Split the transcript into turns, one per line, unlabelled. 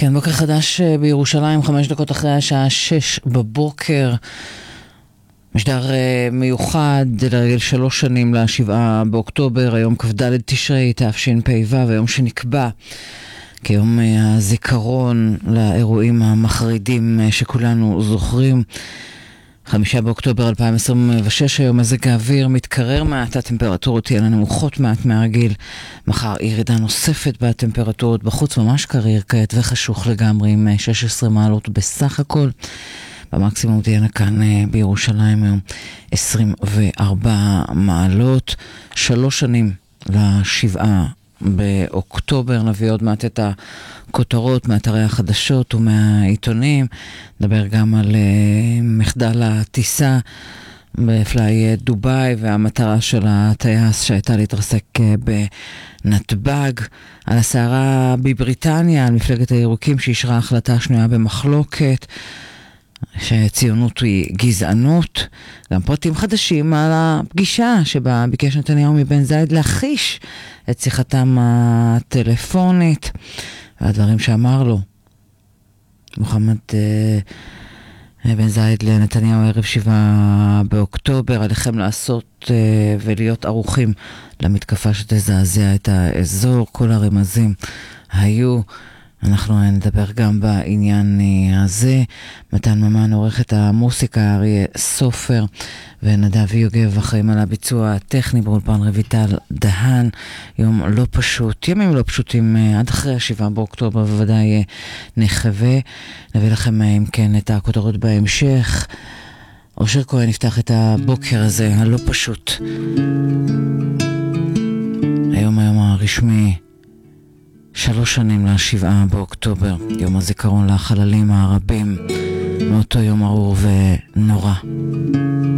כן, בוקר חדש בירושלים, 5 דקות אחרי השעה 6 בבוקר. משדר מיוחד לרגל 3 שנים ל7 באוקטובר, היום כ"ד תשרי תשפ"ו, היום שנקבע כיום הזיכרון לאירועים המחרידים שכולנו זוכרים. 5 באוקטובר 2026, היום מזג האוויר מתקרר מעט, הטמפרטורות תהיינה נמוכות מעט מהרגיל. מחר ירידה נוספת בטמפרטורות, בחוץ ממש קריר כעת וחשוך לגמרי עם 16 מעלות בסך הכל. במקסימום תהיינה כאן בירושלים היום 24 מעלות. 3 שנים ל7 באוקטובר. נביא עוד מעט את הכותרות מאתרי החדשות ומהעיתונים. נדבר גם על מחדל הטיסה בפליי דוביי והמטרה של הטייס שהייתה להתרסק בנתב"ג, על הסערה בבריטניה, על מפלגת הירוקים שאישרה החלטה שנויה במחלוקת שציונות היא גזענות, גם פרטים חדשים על הפגישה שבה ביקש נתניהו מבן זייד להחיש את שיחתם הטלפונית והדברים שאמר לו מוחמד בן זייד לנתניהו ערב 7 באוקטובר. עליכם לעשות ולהיות ערוכים למתקפה שתזעזע את האזור. כל הרמזים היו. אנחנו נדבר גם בעניין הזה. מתן ממן עורך את המוסיקה, אריה סופר ונדב יוגב אחראים על הביצוע הטכני, באולפן רויטל דהן. יום לא פשוט, ימים לא פשוטים עד אחרי 7 באוקטובר, בוודאי נחווה. נביא לכם אם כן את הכותרות בהמשך. אושר כהן יפתח את הבוקר הזה הלא פשוט. היום הרשמי 3 שנים ל7 באוקטובר, יום הזיכרון לחללים הרבים מאותו יום ארור ונורא.